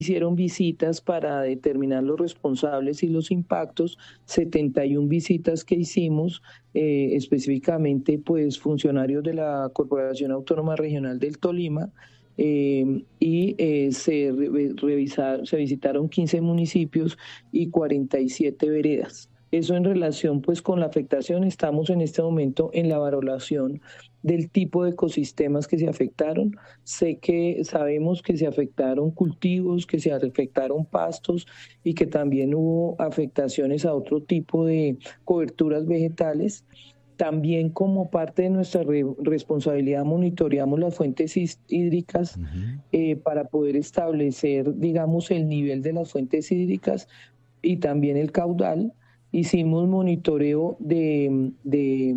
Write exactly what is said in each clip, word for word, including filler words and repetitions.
hicieron visitas para determinar los responsables y los impactos, setenta y una visitas que hicimos, eh, específicamente pues funcionarios de la Corporación Autónoma Regional del Tolima, eh, y eh, se, re, revisar, se visitaron quince municipios y cuarenta y siete veredas. Eso en relación pues con la afectación. Estamos en este momento en la valoración del tipo de ecosistemas que se afectaron. Sé que sabemos que se afectaron cultivos, que se afectaron pastos y que también hubo afectaciones a otro tipo de coberturas vegetales. También como parte de nuestra re responsabilidad monitoreamos las fuentes hídricas Uh-huh. eh, para poder establecer, digamos, el nivel de las fuentes hídricas y también el caudal. Hicimos monitoreo de, de,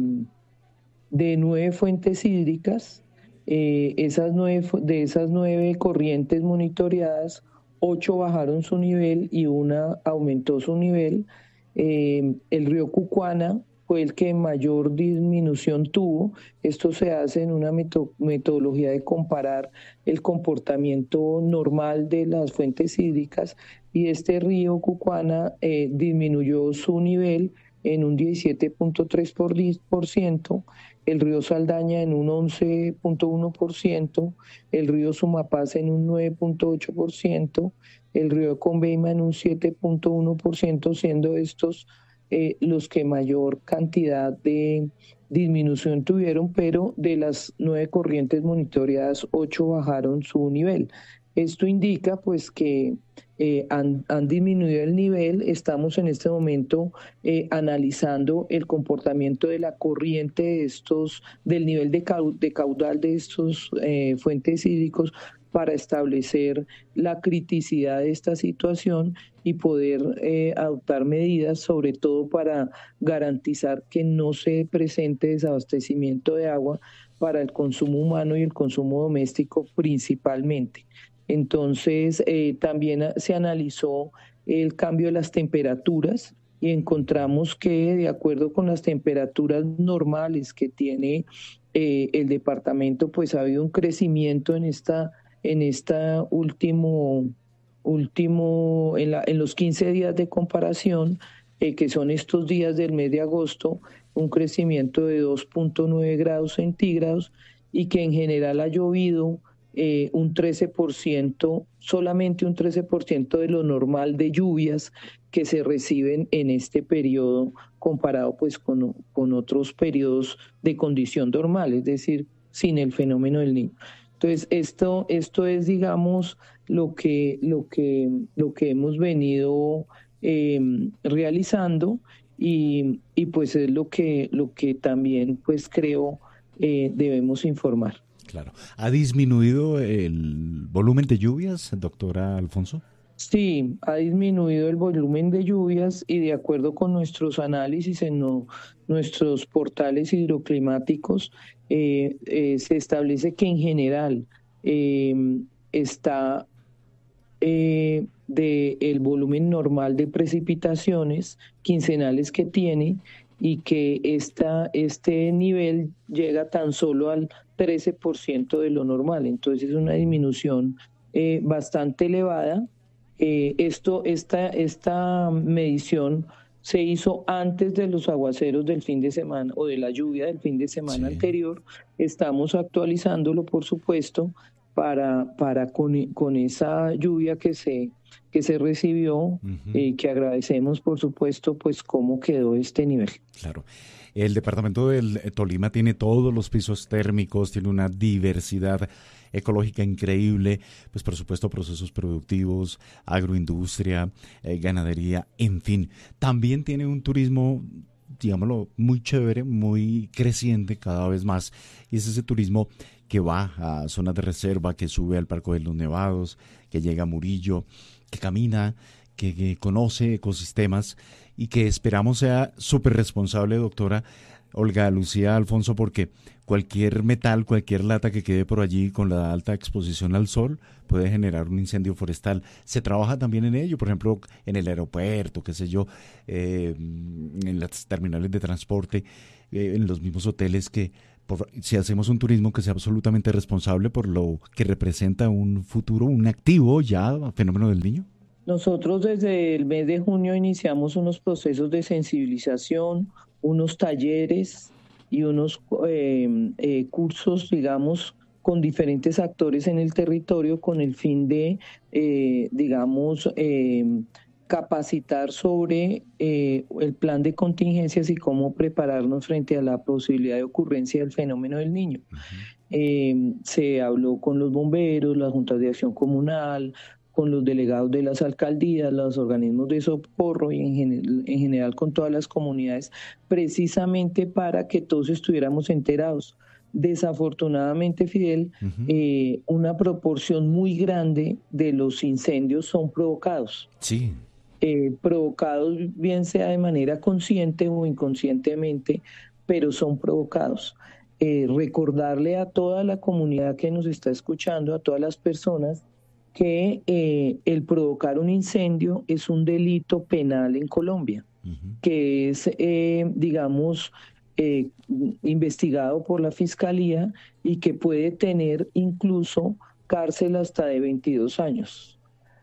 de nueve fuentes hídricas. Eh, esas nueve, de esas nueve corrientes monitoreadas, ocho bajaron su nivel y una aumentó su nivel. Eh, el río Cucuana fue el que mayor disminución tuvo. Esto se hace en una metodología de comparar el comportamiento normal de las fuentes hídricas, y este río Cucuana eh, disminuyó su nivel en un diecisiete punto tres por ciento, el río Saldaña en un once punto uno por ciento, el río Sumapaz en un nueve punto ocho por ciento, el río Conveima en un siete punto uno por ciento, siendo estos eh, los que mayor cantidad de disminución tuvieron, pero de las nueve corrientes monitoreadas, ocho bajaron su nivel. Esto indica pues que eh, han, han disminuido el nivel. Estamos en este momento eh, analizando el comportamiento de la corriente de estos, del nivel de, caud de caudal de estos eh, fuentes hídricos, para establecer la criticidad de esta situación y poder eh, adoptar medidas, sobre todo para garantizar que no se presente desabastecimiento de agua para el consumo humano y el consumo doméstico principalmente. Entonces, eh, también se analizó el cambio de las temperaturas y encontramos que, de acuerdo con las temperaturas normales que tiene eh, el departamento, pues ha habido un crecimiento en esta, en esta último, último en, la, en los quince días de comparación, eh, que son estos días del mes de agosto, un crecimiento de dos punto nueve grados centígrados, y que en general ha llovido Eh, un trece por ciento, solamente un trece por ciento de lo normal de lluvias que se reciben en este periodo, comparado pues con, con otros periodos de condición normal, es decir, sin el fenómeno del Niño. Entonces, esto, esto es, digamos, lo que, lo que, lo que hemos venido eh, realizando, y, y pues es lo que, lo que también pues creo eh, debemos informar. Claro. ¿Ha disminuido el volumen de lluvias, doctora Alfonso? Sí, ha disminuido el volumen de lluvias, y de acuerdo con nuestros análisis en no, nuestros portales hidroclimáticos, eh, eh, se establece que en general eh, está eh, de el volumen normal de precipitaciones quincenales que tiene, y que esta, este nivel llega tan solo al trece por ciento de lo normal. Entonces es una disminución eh, bastante elevada. Eh, esto, esta, esta medición se hizo antes de los aguaceros del fin de semana o de la lluvia del fin de semana Sí. anterior. Estamos actualizándolo, por supuesto, para, para con, con esa lluvia que se, que se recibió, Uh-huh. eh, que agradecemos, por supuesto, pues cómo quedó este nivel. Claro. El departamento del Tolima tiene todos los pisos térmicos, tiene una diversidad ecológica increíble, pues por supuesto procesos productivos, agroindustria, eh, ganadería, en fin. También tiene un turismo, digámoslo, muy chévere, muy creciente cada vez más, y es ese turismo que va a zonas de reserva, que sube al Parque de los Nevados, que llega a Murillo, que camina, que, que conoce ecosistemas, y que esperamos sea súper responsable, doctora Olga Lucía Alfonso, porque cualquier metal, cualquier lata que quede por allí con la alta exposición al sol puede generar un incendio forestal. Se trabaja también en ello, por ejemplo, en el aeropuerto, qué sé yo, eh, en las terminales de transporte, eh, en los mismos hoteles que por, si hacemos un turismo que sea absolutamente responsable por lo que representa un futuro, un activo ya fenómeno del Niño? Nosotros desde el mes de junio iniciamos unos procesos de sensibilización, unos talleres y unos eh, eh, cursos, digamos, con diferentes actores en el territorio con el fin de, eh, digamos, eh, capacitar sobre eh, el plan de contingencias y cómo prepararnos frente a la posibilidad de ocurrencia del fenómeno del Niño. Uh-huh. Eh, se habló con los bomberos, las juntas de acción comunal, con los delegados de las alcaldías, los organismos de socorro y en general, en general con todas las comunidades, precisamente para que todos estuviéramos enterados. Desafortunadamente, Fidel, uh-huh. eh, una proporción muy grande de los incendios son provocados. Sí. Eh, provocados bien sea de manera consciente o inconscientemente, pero son provocados. Eh, recordarle a toda la comunidad que nos está escuchando, a todas las personas, que eh, el provocar un incendio es un delito penal en Colombia, uh-huh. que es, eh, digamos, eh, investigado por la Fiscalía y que puede tener incluso cárcel hasta de veintidós años.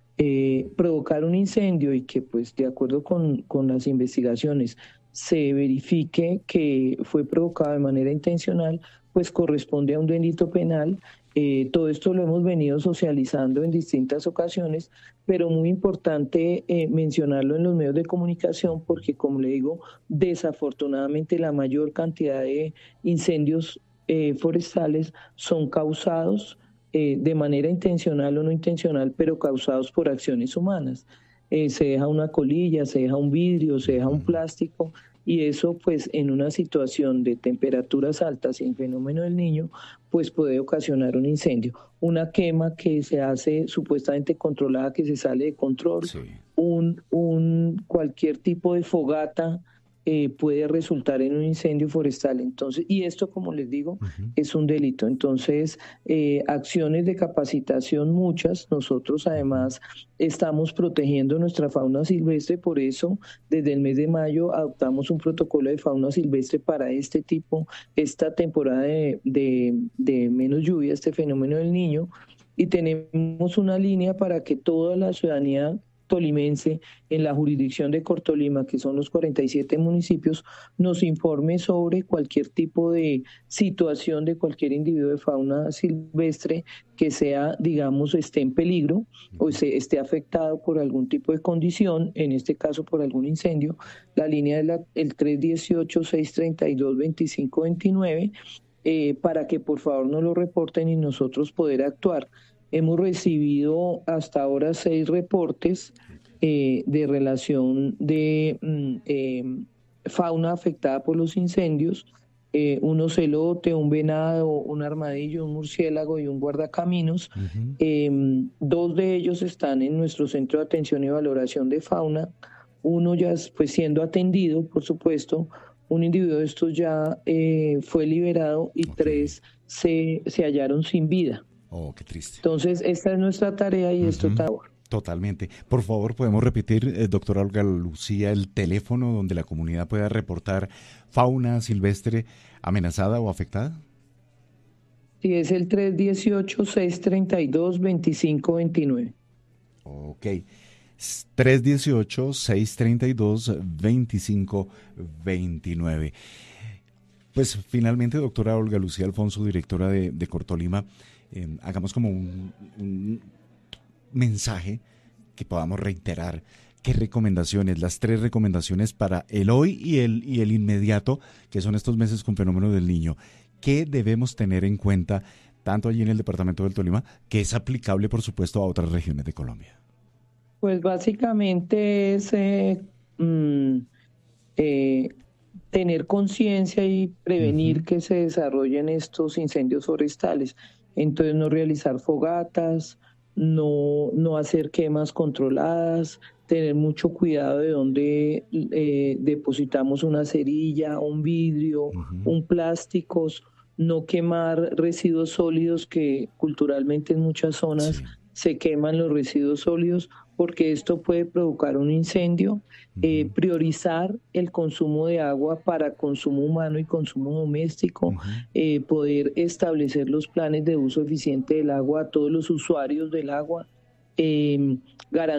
Eh, provocar un incendio y que, pues, de acuerdo con, con las investigaciones, se verifique que fue provocado de manera intencional, pues corresponde a un delito penal. Eh, todo esto lo hemos venido socializando en distintas ocasiones, pero muy importante eh, mencionarlo en los medios de comunicación porque, como le digo, desafortunadamente la mayor cantidad de incendios eh, forestales son causados eh, de manera intencional o no intencional, pero causados por acciones humanas. Eh, se deja una colilla, se deja un vidrio, se deja un plástico, y eso, pues, en una situación de temperaturas altas y en fenómeno del Niño, pues puede ocasionar un incendio. Una quema que se hace supuestamente controlada, que se sale de control, sí. un, un cualquier tipo de fogata eh, puede resultar en un incendio forestal. Entonces, y esto, como les digo, uh-huh. es un delito. Entonces, eh, acciones de capacitación muchas. Nosotros además estamos protegiendo nuestra fauna silvestre, por eso desde el mes de mayo adoptamos un protocolo de fauna silvestre para este tipo, esta temporada de, de, de menos lluvia, este fenómeno del Niño, y tenemos una línea para que toda la ciudadanía tolimense en la jurisdicción de Cortolima, que son los cuarenta y siete municipios, nos informe sobre cualquier tipo de situación de cualquier individuo de fauna silvestre que sea, digamos, esté en peligro o se, esté afectado por algún tipo de condición, en este caso por algún incendio. La línea es la, el tres dieciocho, seis treinta y dos, veinticinco veintinueve, eh, para que por favor nos lo reporten y nosotros poder actuar. Hemos recibido hasta ahora seis reportes eh, de relación de mm, eh, fauna afectada por los incendios, eh, un ocelote, un venado, un armadillo, un murciélago y un guardacaminos. Uh-huh. Eh, dos de ellos están en nuestro centro de atención y valoración de fauna, uno ya pues siendo atendido, por supuesto, un individuo de estos ya eh, fue liberado y okay. tres se, se hallaron sin vida. Oh, qué triste. Entonces, esta es nuestra tarea y uh-huh. esto está... Totalmente. Por favor, ¿podemos repetir, eh, doctora Olga Lucía, el teléfono donde la comunidad pueda reportar fauna silvestre amenazada o afectada? Sí, es el tres dieciocho, seis treinta y dos, veinticinco veintinueve. Ok. tres dieciocho, seis treinta y dos, veinticinco veintinueve. Pues finalmente, doctora Olga Lucía Alfonso, directora de, de Cortolima, eh, hagamos como un, un mensaje que podamos reiterar. ¿Qué recomendaciones? Las tres recomendaciones para el hoy y el, y el inmediato, que son estos meses con fenómeno del Niño. ¿Qué debemos tener en cuenta, tanto allí en el departamento del Tolima, que es aplicable, por supuesto, a otras regiones de Colombia? Pues básicamente es eh, mm, eh, tener conciencia y prevenir uh-huh. que se desarrollen estos incendios forestales. Entonces, no realizar fogatas, no, no hacer quemas controladas, tener mucho cuidado de dónde eh, depositamos una cerilla, un vidrio, uh-huh. un plástico, no quemar residuos sólidos que culturalmente en muchas zonas sí. se queman los residuos sólidos, porque esto puede provocar un incendio. Eh, Ujú, priorizar el consumo de agua para consumo humano y consumo doméstico, ujú. eh, poder establecer los planes de uso eficiente del agua a todos los usuarios del agua, eh,